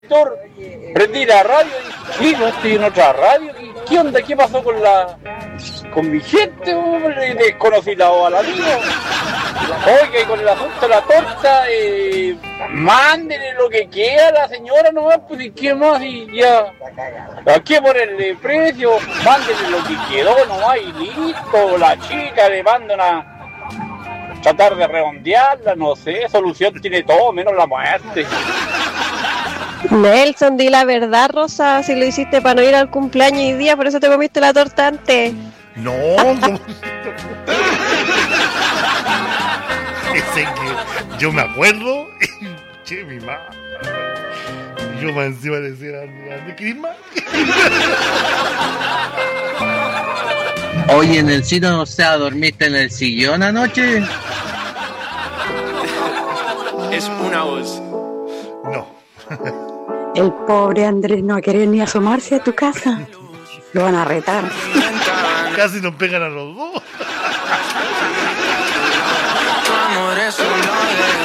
Doctor, prendí la radio y sí, no estoy en otra radio. ¿Qué onda? ¿Qué pasó con mi gente? Hombre? Desconocí la voz a la niña. Oiga, y con el asunto de la torta, mándele lo que quiera a la señora nomás, pues y qué más, y ya. Aquí ponerle precio, mándele lo que quedó nomás y listo. La chica le manda tratar de redondearla, no sé, solución tiene todo, menos la muerte. Nelson, di la verdad, Rosa, si lo hiciste para no ir al cumpleaños hoy día, por eso te comiste la torta antes. No, es que yo me acuerdo, che, mi mamá, yo más encima le decía de Crisma. Oye, Nelsito, o sea, ¿dormiste en el sillón anoche? Es una voz. No. El pobre Andrés no va a querer ni asomarse a tu casa. Lo van a retar. Casi nos pegan a los dos.